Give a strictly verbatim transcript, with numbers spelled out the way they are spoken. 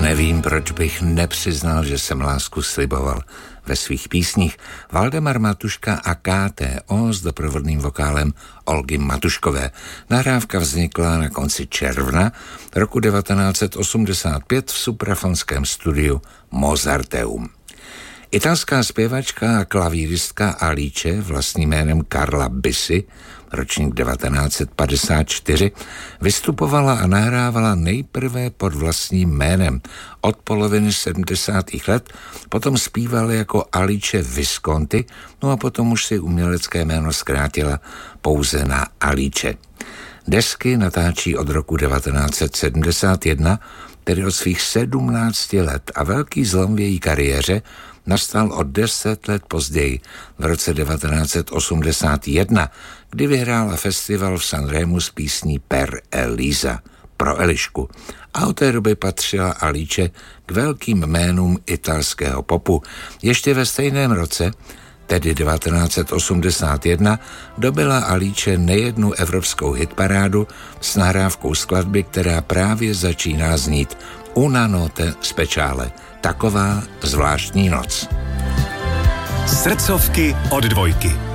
Nevím, proč bych nepřiznal, že jsem lásku sliboval. Ve svých písních Valdemar Matuška a K T O s doprovodným vokálem Olgy Matuškové. Nahrávka vznikla na konci června roku devatenáct set osmdesát pět v suprafonském studiu Mozarteum. Italská zpěvačka a klavíristka Alice vlastním jménem Carla Bisi, ročník devatenáct set padesát čtyři, vystupovala a nahrávala nejprve pod vlastním jménem. Od poloviny sedmdesátých let potom zpívala jako Alice Visconti, no a potom už si umělecké jméno zkrátila pouze na Alice. Desky natáčí od roku devatenáct set sedmdesát jedna, tedy od svých sedmnácti let, a velký zlom v její kariéře nastal o deset let později, v roce devatenáct set osmdesát jedna, kdy vyhrála festival v Sanremu s písní Per Elisa, pro Elišku. A od té doby patřila Alice k velkým jménům italského popu. Ještě ve stejném roce, tedy devatenáct set osmdesát jedna, dobyla Alice nejednu evropskou hitparádu s nahrávkou skladby, která právě začíná znít Una notte speciale, taková zvláštní noc. Srdcovky od dvojky.